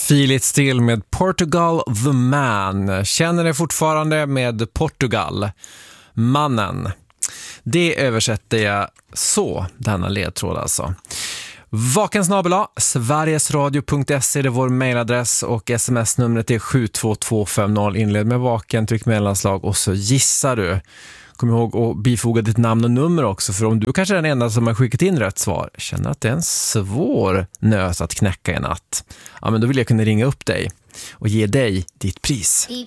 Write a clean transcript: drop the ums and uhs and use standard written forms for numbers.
Feel It Still med Portugal the Man. Känner det fortfarande med Portugal, mannen. Det översätter jag så, denna ledtråd alltså. Vakensnabel-a, sverigesradio.se är vår mailadress och sms-numret är 72250. Inled med vaken, tryck mellanslag och så gissar du. Kom ihåg att bifoga ditt namn och nummer också, för om du kanske är den enda som har skickat in rätt svar, känner att det är en svår nöt att knäcka i natt, ja men då vill jag kunna ringa upp dig och ge dig ditt pris.